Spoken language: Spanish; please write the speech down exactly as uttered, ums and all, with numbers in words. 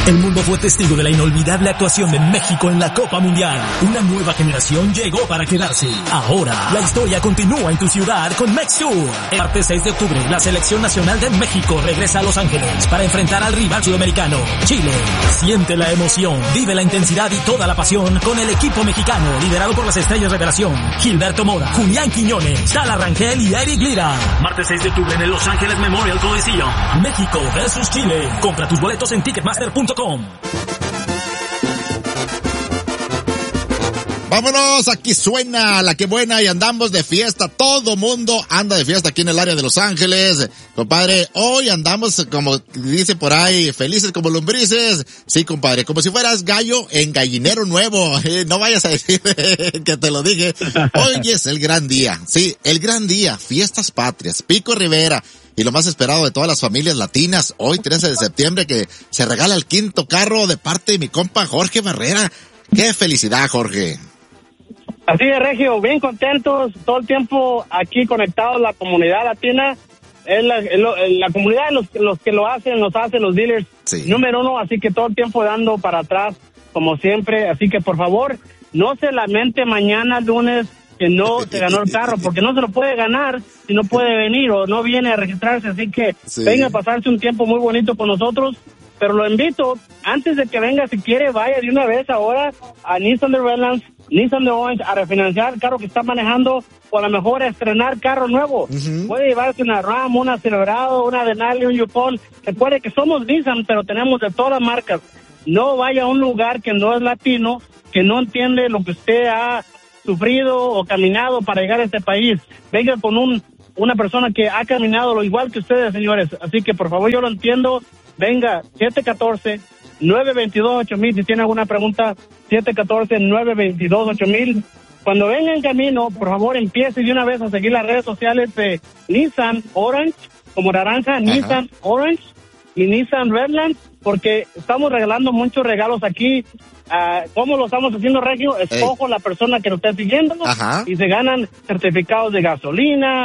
El mundo fue testigo de la inolvidable actuación de México en la Copa Mundial. Una nueva generación llegó para quedarse. Ahora, la historia continúa en tu ciudad con MexTour. El martes seis de octubre, la Selección Nacional de México regresa a Los Ángeles para enfrentar al rival sudamericano, Chile. Siente la emoción, vive la intensidad y toda la pasión con el equipo mexicano, liderado por las estrellas revelación, Gilberto Mora, Julián Quiñones, Sala Rangel y Eric Lira. Martes seis de octubre en el Los Ángeles Memorial Coliseum. México versus Chile. Compra tus boletos en ticketmaster punto com. Vámonos, aquí suena la que buena y andamos de fiesta, todo mundo anda de fiesta aquí en el área de Los Ángeles, compadre, hoy andamos como dice por ahí, felices como lombrices, sí compadre, como si fueras gallo en gallinero nuevo, eh, no vayas a decir que te lo dije, hoy es el gran día, sí, el gran día, fiestas patrias, Pico Rivera, y lo más esperado de todas las familias latinas, hoy trece de septiembre que se regala el quinto carro de parte de mi compa Jorge Barrera. ¡Qué felicidad, Jorge! Así es, Regio, bien contentos, todo el tiempo aquí conectados, la comunidad latina, es la, es lo, la comunidad, los, los que lo hacen, los hacen los dealers, sí. Número uno, así que todo el tiempo dando para atrás, como siempre, así que por favor, no se lamente mañana, lunes, que no se ganó el carro, porque no se lo puede ganar si no puede venir o no viene a registrarse, así que sí. Venga a pasarse un tiempo muy bonito con nosotros, pero lo invito, antes de que venga, si quiere, vaya de una vez ahora a Nissan de Redlands, Nissan de Orange, a refinanciar el carro que está manejando, o a lo mejor a estrenar carro nuevo. Uh-huh. Puede llevarse una Ram, una Silverado, una Denali, un Yukon. Recuerde que somos Nissan, pero tenemos de todas las marcas. No vaya a un lugar que no es latino, que no entiende lo que usted ha sufrido o caminado para llegar a este país. Venga con un una persona que ha caminado lo igual que ustedes, señores. Así que, por favor, yo lo entiendo. Venga, siete uno cuatro, nueve dos dos, ocho mil. Si tiene alguna pregunta, siete uno cuatro, nueve dos dos, ocho mil. Cuando venga en camino, por favor, empiece de una vez a seguir las redes sociales de Nissan Orange, como naranja, Ajá. Nissan Orange y Nissan Redland, porque estamos regalando muchos regalos aquí. Uh, ¿Cómo lo estamos haciendo, Regio? Escojo Ey. la persona que lo está siguiendo Ajá. y se ganan certificados de gasolina,